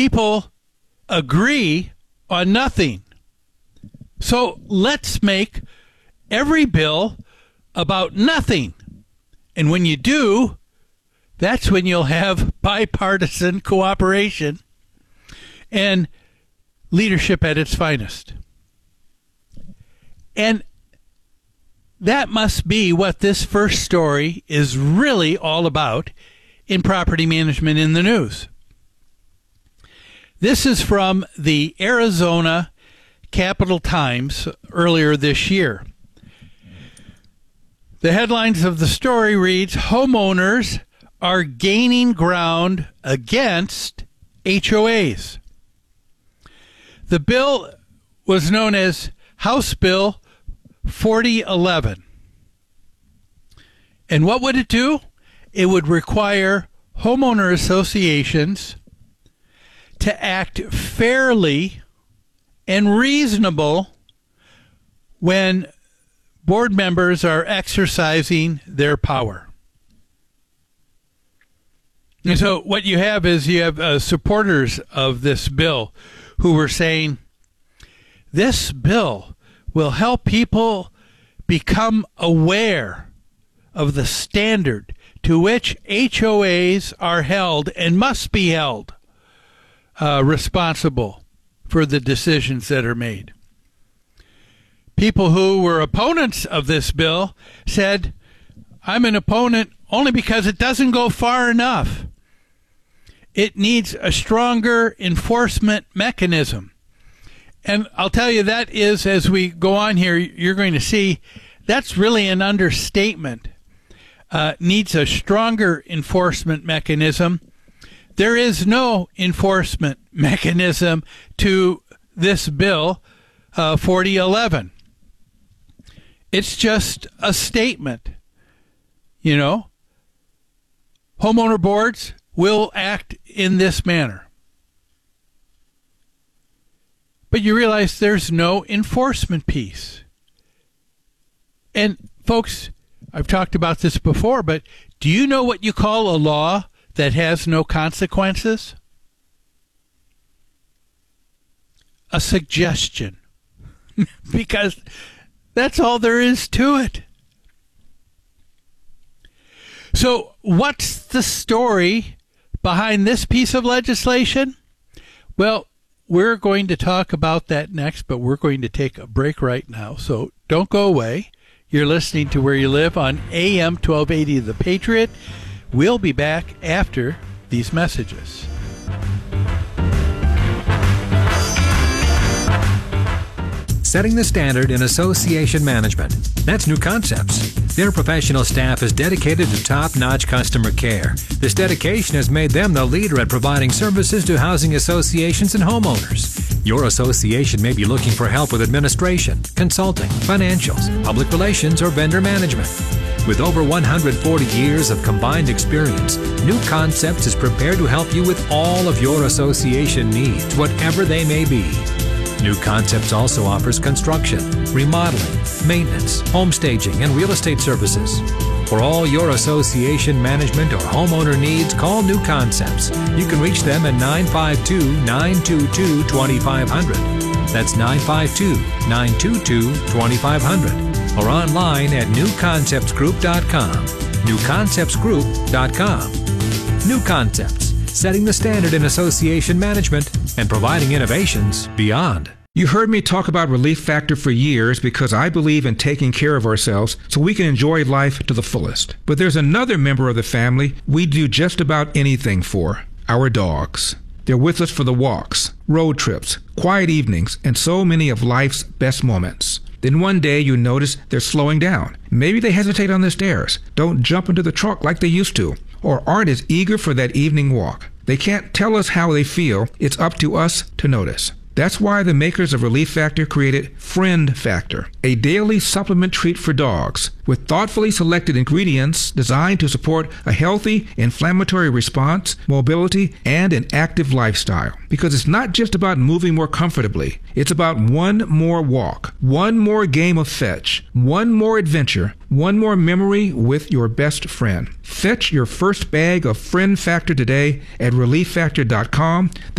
people agree on nothing. So let's make every bill about nothing. And when you do, that's when you'll have bipartisan cooperation and leadership at its finest. And that must be what this first story is really all about in Property Management in the News. This is from the Arizona Capital Times earlier this year. The headlines of the story reads, homeowners are gaining ground against HOAs. The bill was known as House Bill 4011. And what would it do? It would require homeowner associations to act fairly and reasonable when board members are exercising their power. And so what you have is supporters of this bill who were saying, this bill will help people become aware of the standard to which HOAs are held and must be held responsible for the decisions that are made. People who were opponents of this bill said, I'm an opponent only because it doesn't go far enough. It needs a stronger enforcement mechanism. And I'll tell you, that is, as we go on here, you're going to see, that's really an understatement. Needs a stronger enforcement mechanism. There is no enforcement mechanism to this bill 4011. It's just a statement. You know, homeowner boards will act in this manner. But you realize there's no enforcement piece. And folks, I've talked about this before, but do you know what you call a law that has no consequences? A suggestion. Because that's all there is to it. So what's the story behind this piece of legislation? Well, we're going to talk about that next, but we're going to take a break right now. So don't go away. You're listening to Where You Live on AM 1280 The Patriot. We'll be back after these messages. Setting the standard in association management. That's New Concepts. Their professional staff is dedicated to top-notch customer care. This dedication has made them the leader at providing services to housing associations and homeowners. Your association may be looking for help with administration, consulting, financials, public relations, or vendor management. With over 140 years of combined experience, New Concepts is prepared to help you with all of your association needs, whatever they may be. New Concepts also offers construction, remodeling, maintenance, home staging, and real estate services. For all your association management or homeowner needs, call New Concepts. You can reach them at 952-922-2500. That's 952-922-2500. Or online at newconceptsgroup.com. newconceptsgroup.com. New Concepts, setting the standard in association management and providing innovations beyond. You heard me talk about Relief Factor for years because I believe in taking care of ourselves so we can enjoy life to the fullest. But there's another member of the family we do just about anything for, our dogs. They're with us for the walks, road trips, quiet evenings, and so many of life's best moments. Then one day you notice they're slowing down. Maybe they hesitate on the stairs, don't jump into the truck like they used to, or aren't as eager for that evening walk. They can't tell us how they feel. It's up to us to notice. That's why the makers of Relief Factor created Friend Factor, a daily supplement treat for dogs with thoughtfully selected ingredients designed to support a healthy inflammatory response, mobility, and an active lifestyle. Because it's not just about moving more comfortably. It's about one more walk, one more game of fetch, one more adventure, one more memory with your best friend. Fetch your first bag of Friend Factor today at relieffactor.com.